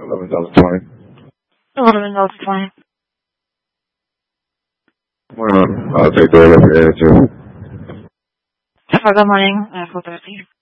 11,020. 11,020. Morning. I'll take that up here too. Good morning. 4:30.